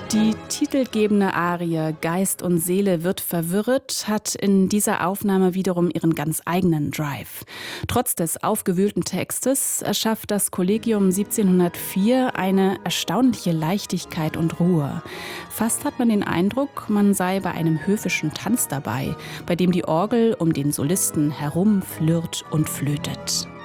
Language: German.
Die titelgebende Arie »Geist und Seele wird verwirret« hat in dieser Aufnahme wiederum ihren ganz eigenen Drive. Trotz des aufgewühlten Textes erschafft das Kollegium 1704 eine erstaunliche Leichtigkeit und Ruhe. Fast hat man den Eindruck, man sei bei einem höfischen Tanz dabei, bei dem die Orgel um den Solisten herum flirrt und flötet.